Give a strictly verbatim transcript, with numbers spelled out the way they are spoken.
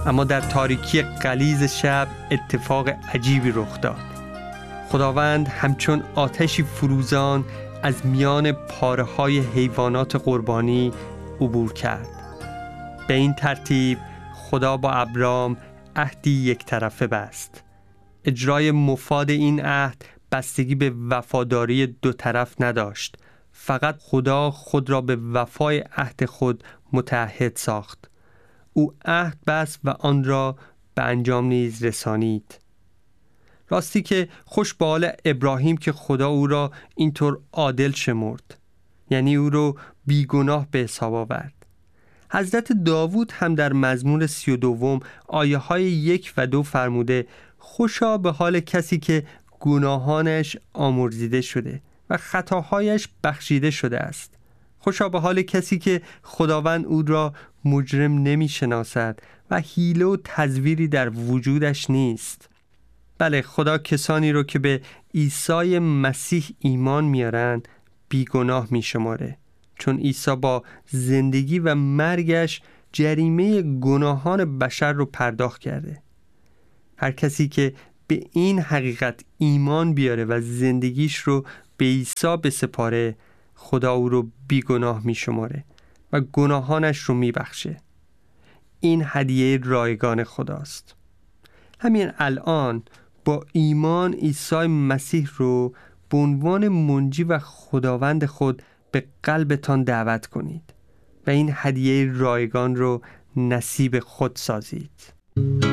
اما در تاریکی غلیظ شب اتفاق عجیبی رخ داد. خداوند همچون آتشی فروزان از میان پاره‌های حیوانات قربانی عبور کرد. به این ترتیب خدا با ابرام عهدی یک طرفه بست. اجرای مفاد این عهد بستگی به وفاداری دو طرف نداشت. فقط خدا خود را به وفای عهد خود متعهد ساخت. او عهد بست و آن را به انجام نیز رسانید. راستی که خوش به حال ابراهیم که خدا او را اینطور عادل شمرد، یعنی او را بیگناه به حساب آورد. حضرت داوود هم در مزمور سی و دوم آیه های یک و دو فرموده: خوشا به حال کسی که گناهانش آمرزیده شده و خطاهایش بخشیده شده است. خوشا به حال کسی که خداوند او را مجرم نمی شناسد و حیله و تزویری در وجودش نیست. بله، خدا کسانی رو که به عیسی مسیح ایمان میارن بیگناه می شماره، چون عیسی با زندگی و مرگش جریمه گناهان بشر رو پرداخت کرده. هر کسی که به این حقیقت ایمان بیاره و زندگیش رو به عیسی بسپاره، خدا او رو بیگناه می شماره و گناهانش رو می بخشه. این هدیه رایگان خداست. همین الان با ایمان عیسی مسیح رو به عنوان منجی و خداوند خود به قلبتان دعوت کنید و این هدیه رایگان رو نصیب خود سازید.